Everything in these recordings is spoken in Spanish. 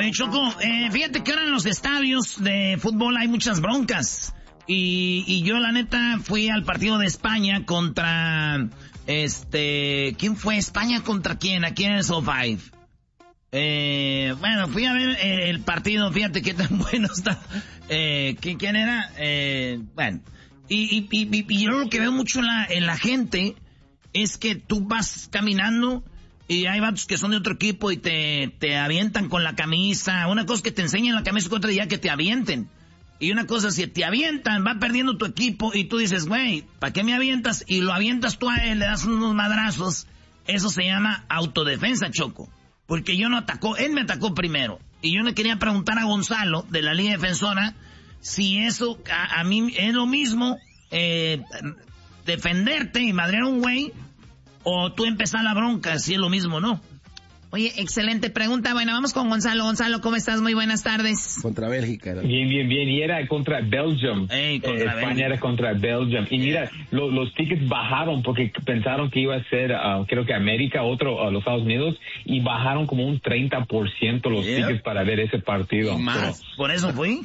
Oye, Choco, fíjate que ahora en los estadios de fútbol hay muchas broncas. Y yo, la neta, fui al partido de España contra... ¿quién fue? ¿España contra quién? Aquí en el SoFi. Bueno, fui a ver el partido, fíjate qué tan bueno está. ¿Quién era? Bueno, y yo lo que veo mucho en la gente es que tú vas caminando y hay vatos que son de otro equipo y te avientan con la camisa. Una cosa es que te enseñan la camisa y otra ya que te avienten. Y una cosa, si te avientan, va perdiendo tu equipo y tú dices, güey, ¿para qué me avientas? Y lo avientas tú a él, le das unos madrazos. Eso se llama autodefensa, Choco. Porque él me atacó primero. Y yo le quería preguntar a Gonzalo, de la Liga Defensora, si eso a mí es lo mismo, defenderte y madrear a un güey, o tú empezar la bronca, si es lo mismo, ¿no? Oye, excelente pregunta. Bueno, vamos con Gonzalo. Gonzalo, ¿cómo estás? Muy buenas tardes. Contra Bélgica. ¿No? Bien. Y era contra Belgium. España era contra Belgium. Y mira, los tickets bajaron porque pensaron que iba a ser, creo que América, los Estados Unidos, y bajaron como un 30% los tickets para ver ese partido. Más. ¿Por eso fui?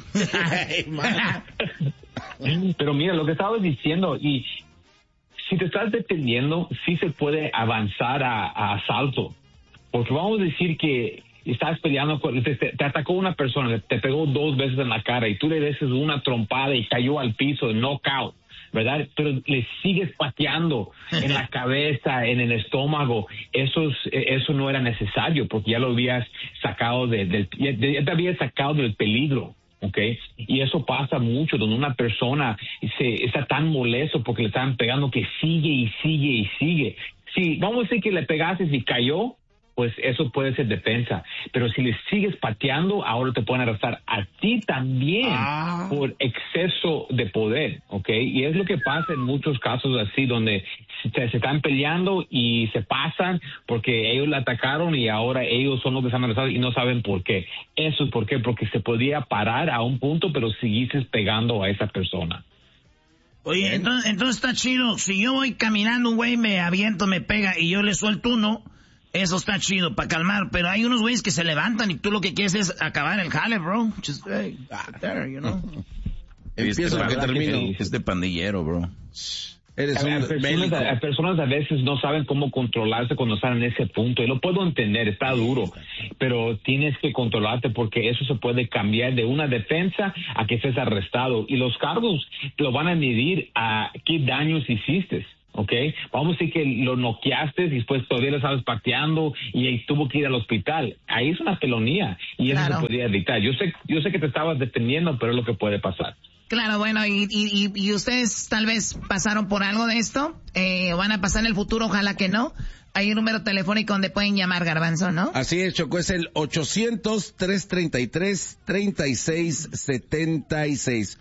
Pero mira, lo que estabas diciendo, y si te estás defendiendo, sí se puede avanzar a asalto. Porque vamos a decir que estás peleando, te atacó una persona, te pegó 2 veces en la cara y tú le des una trompada y cayó al piso de knockout, ¿verdad? Pero le sigues pateando en la cabeza, en el estómago. Eso no era necesario porque ya lo habías sacado ya te habías sacado del peligro. Okay, y eso pasa mucho donde una persona está tan molesto porque le están pegando que sigue. Si vamos a decir que le pegaste y cayó, pues eso puede ser defensa. Pero si le sigues pateando, ahora te pueden arrestar a ti también por exceso de poder, ¿ok? Y es lo que pasa en muchos casos así, donde se están peleando y se pasan porque ellos le atacaron y ahora ellos son los que están arrestados y no saben por qué. Eso es por qué, porque se podía parar a un punto, pero seguiste pegando a esa persona. Oye, entonces está chido. Si yo voy caminando, un güey me aviento, me pega y yo le suelto uno, eso está chido para calmar, pero hay unos güeyes que se levantan y tú lo que quieres es acabar el jale, bro. Just, hey, there, you know. Empiezo lo que termino. Es de pandillero, bro. Personas a veces no saben cómo controlarse cuando están en ese punto, y lo puedo entender, está duro, pero tienes que controlarte porque eso se puede cambiar de una defensa a que estés arrestado, y los cargos lo van a medir a qué daños hiciste. Okay, vamos a decir que lo noqueaste y después todavía lo estabas pateando y ahí tuvo que ir al hospital. Ahí es una felonía y eso se podría evitar. Yo sé que te estabas defendiendo, pero es lo que puede pasar. Claro, bueno, y ustedes tal vez pasaron por algo de esto, van a pasar en el futuro, ojalá que no. Hay un número telefónico donde pueden llamar, Garbanzo, ¿no? Así es, Choco, es el 800-333-3676.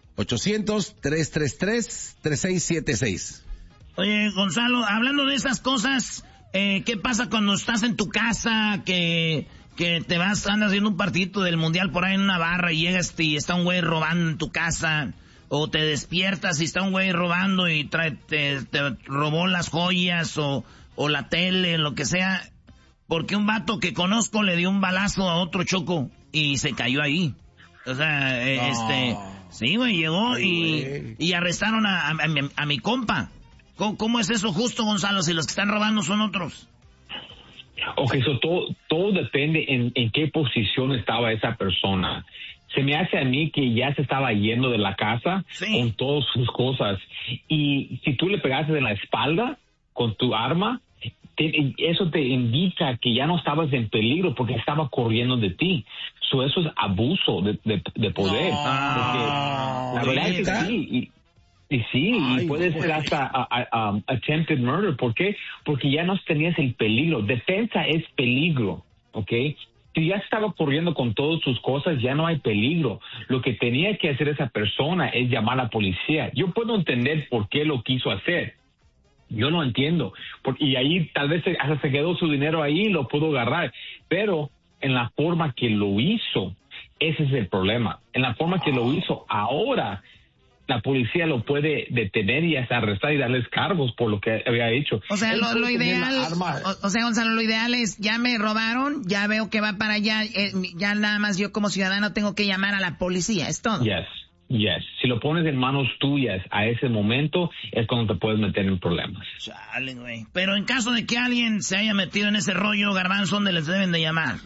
800-333-3676. Oye, Gonzalo, hablando de esas cosas, ¿qué pasa cuando estás en tu casa, que te andas viendo un partidito del mundial por ahí en una barra y llegas y está un güey robando en tu casa, o te despiertas y está un güey robando y te robó las joyas o la tele, lo que sea, porque un vato que conozco le dio un balazo a otro, Choco, y se cayó ahí? O sea, sí, güey, llegó y arrestaron a mi compa. ¿Cómo es eso justo, Gonzalo, si los que están robando son otros? Okay, todo depende en qué posición estaba esa persona. Se me hace a mí que ya se estaba yendo de la casa con todas sus cosas. Y si tú le pegaste en la espalda con tu arma, eso te indica que ya no estabas en peligro porque estaba corriendo de ti. Eso es abuso de poder. Porque la verdad es que sí. Y puede ser hasta attempted murder. ¿Por qué? Porque ya no tenías el peligro. Defensa es peligro, ¿ok? Si ya estaba corriendo con todas sus cosas, ya no hay peligro. Lo que tenía que hacer esa persona es llamar a la policía. Yo puedo entender por qué lo quiso hacer. Yo no entiendo. Y ahí tal vez hasta se quedó su dinero ahí y lo pudo agarrar. Pero en la forma que lo hizo, ese es el problema. En la forma que lo hizo ahora, la policía lo puede detener y hasta arrestar y darles cargos por lo que había hecho. O sea, lo ideal, o sea, Gonzalo, lo ideal es, ya me robaron, ya veo que va para allá, ya nada más yo como ciudadano tengo que llamar a la policía, es todo. Yes. Si lo pones en manos tuyas a ese momento, es cuando te puedes meter en problemas. Chale, güey. Pero en caso de que alguien se haya metido en ese rollo, Garbanzo, ¿dónde les deben de llamar?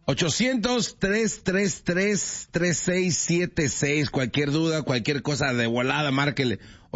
800-333-3676. Cualquier duda, cualquier cosa de volada, márquele.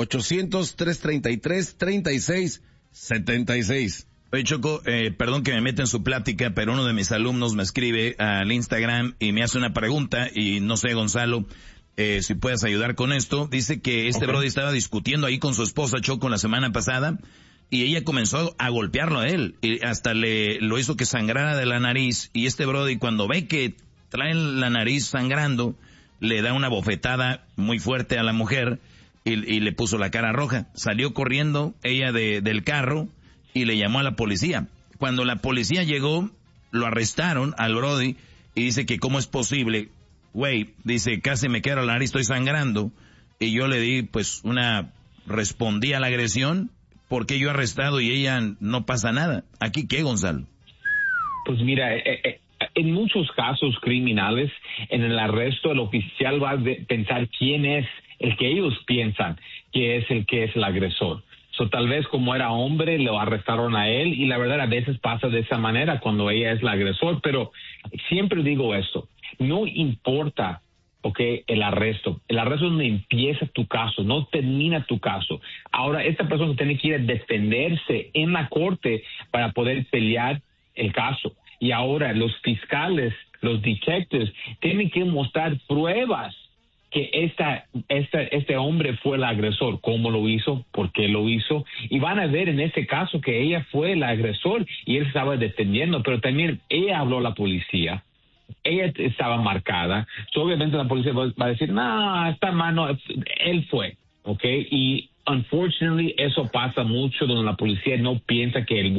800-333-3676. Oye, Choco, perdón que me meta en su plática, pero uno de mis alumnos me escribe al Instagram y me hace una pregunta, y no sé, Gonzalo, si puedes ayudar con esto. Dice que brody estaba discutiendo ahí con su esposa, Choco, la semana pasada, y ella comenzó a golpearlo a él, y hasta lo hizo que sangrara de la nariz, y brody, cuando ve que trae la nariz sangrando, le da una bofetada muy fuerte a la mujer, y le puso la cara roja. Salió corriendo ella del carro, y le llamó a la policía. Cuando la policía llegó, lo arrestaron al brody, y dice que cómo es posible. Güey, dice, casi me queda la nariz, estoy sangrando. Y yo le di, respondí a la agresión, porque yo arrestado y ella no pasa nada. ¿Aquí qué, Gonzalo? Pues mira, en muchos casos criminales, en el arresto el oficial va a pensar quién es el que ellos piensan que es el agresor. Tal vez como era hombre, lo arrestaron a él, y la verdad a veces pasa de esa manera cuando ella es la agresor, pero siempre digo esto. No importa, el arresto es donde empieza tu caso, no termina tu caso. Ahora, esta persona tiene que ir a defenderse en la corte para poder pelear el caso. Y ahora los fiscales, los detectives, tienen que mostrar pruebas que este hombre fue el agresor. ¿Cómo lo hizo? ¿Por qué lo hizo? Y van a ver en este caso que ella fue el agresor y él estaba defendiendo, pero también ella habló a la policía. Ella estaba marcada. Obviamente la policía va a decir, no, esta mano, él fue, y unfortunately eso pasa mucho donde la policía no piensa que el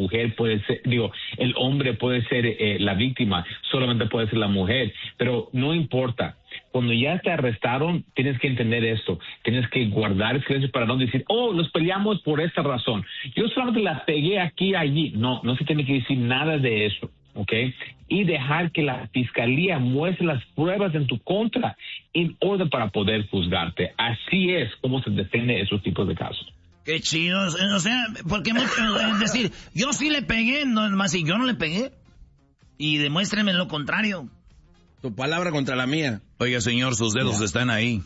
hombre puede ser la víctima, solamente puede ser la mujer, pero no importa. Cuando ya te arrestaron, tienes que entender esto, tienes que guardar silencio para no decir, nos peleamos por esta razón, yo solamente la pegué aquí, allí. No se tiene que decir nada de eso. Y dejar que la fiscalía muestre las pruebas en tu contra en orden para poder juzgarte. Así es como se defiende esos tipos de casos. Qué chido, o sea, porque es decir, yo sí le pegué, no más si yo no le pegué. Y demuéstrenme lo contrario. Tu palabra contra la mía. Oiga, señor, sus dedos están ahí.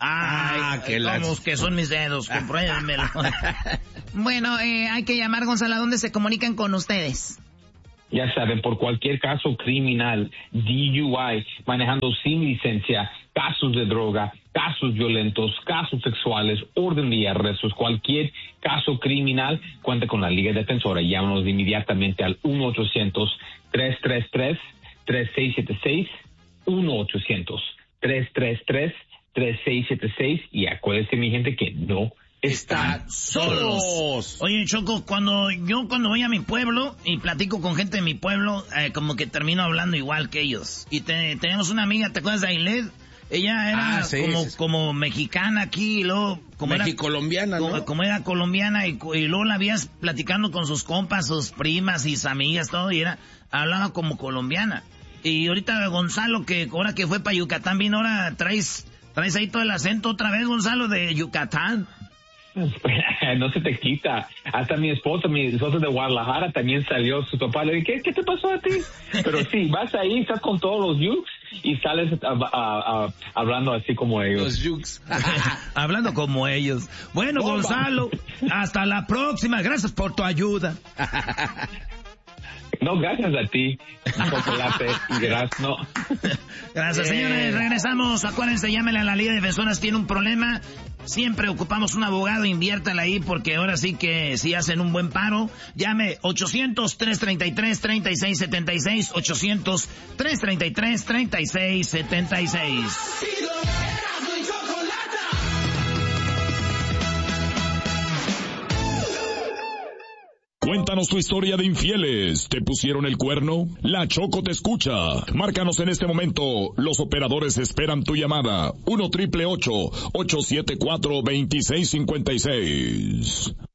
¿Cómo que son mis dedos? Compruébenmelo. Bueno, hay que llamar, Gonzalo, ¿a dónde se comunican con ustedes? Ya saben, por cualquier caso criminal, DUI, manejando sin licencia, casos de droga, casos violentos, casos sexuales, orden de arrestos, cualquier caso criminal, cuenta con la Liga Defensora. Llámanos inmediatamente al 1-800-333-3676, 1-800-333-3676, y acuérdense, mi gente, que no están solos. Oye, Choco, cuando voy a mi pueblo y platico con gente de mi pueblo, como que termino hablando igual que ellos. Y tenemos una amiga, ¿te acuerdas de Ailed? Ella era como mexicana aquí, y luego como mexicolombiana, ¿no? Como era colombiana, y luego la vías platicando con sus compas, sus primas y sus amigas, todo, y hablaba como colombiana. Y ahorita Gonzalo, que ahora que fue para Yucatán, vino, ahora traes ahí todo el acento otra vez, Gonzalo, de Yucatán. No se te quita. Hasta mi esposa de Guadalajara también salió. Su papá le dije, ¿qué te pasó a ti? Pero sí, vas ahí, estás con todos los yukes y sales hablando así como ellos. Los yukes. Hablando como ellos. Bueno, ¡bomba! Gonzalo, hasta la próxima. Gracias por tu ayuda. No, gracias a ti. Gracias, señores. Regresamos. Acuérdense, llámenle a la Liga de Defensoras. Tiene un problema. Siempre ocupamos un abogado. Inviértala ahí, porque ahora sí que si hacen un buen paro. Llame 800-333-3676. 800-333-3676. Cuéntanos tu historia de infieles. ¿Te pusieron el cuerno? La Choco te escucha. Márcanos en este momento. Los operadores esperan tu llamada. 1-888-874-2656.